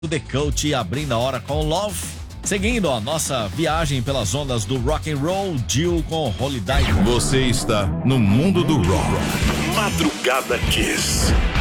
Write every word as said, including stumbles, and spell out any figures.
The Cult abrindo a hora com Love. Seguindo a nossa viagem pelas ondas do rock and roll, Jill com Holiday. Você está no mundo do rock. Madrugada Kiss.